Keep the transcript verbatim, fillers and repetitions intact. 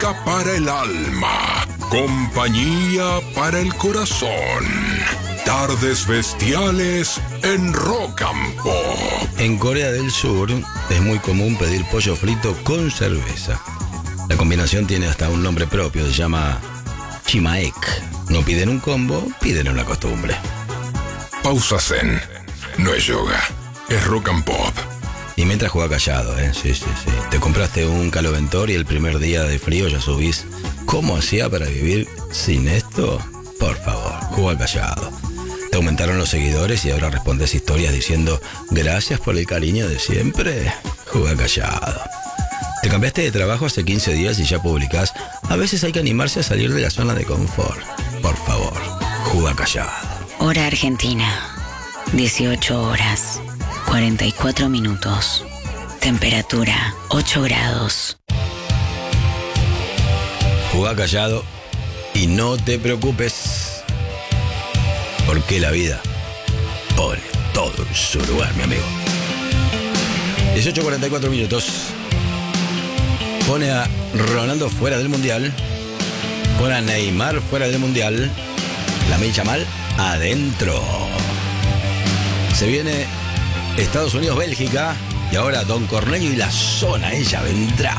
música para el alma, compañía para el corazón. Tardes bestiales en Rock and Pop. En Corea del Sur es muy común pedir pollo frito con cerveza. La combinación tiene hasta un nombre propio, se llama chimaek. No piden un combo, piden una costumbre. Pausa zen. No es yoga, es Rock and Pop. Y mientras juega callado, ¿eh? Sí, sí, sí. Te compraste un caloventor y el primer día de frío ya subís. ¿Cómo hacía para vivir sin esto? Por favor, juega callado. Te aumentaron los seguidores y ahora respondes historias diciendo gracias por el cariño de siempre. Juega callado. Te cambiaste de trabajo hace quince días y ya publicás. A veces hay que animarse a salir de la zona de confort. Por favor, juega callado. Hora Argentina, dieciocho horas, cuarenta y cuatro minutos. Temperatura, ocho grados. Juega callado y no te preocupes. Porque la vida pone todo en su lugar, mi amigo. dieciocho cuarenta y cuatro minutos. Pone a Ronaldo fuera del Mundial. Pone a Neymar fuera del Mundial. Lamine Yamal adentro. Se viene Estados Unidos-Bélgica. Y ahora Don Cornelio y la zona. Ella vendrá